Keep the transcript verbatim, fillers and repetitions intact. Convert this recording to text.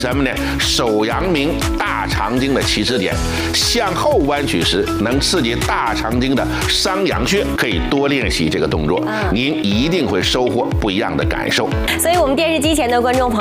什么呢？手阳明大肠经的起始点，向后弯曲时能刺激大肠经的商阳穴，可以多练习这个动作，您一定会收获不一样的感受。 所以，我们电视机前的观众朋友。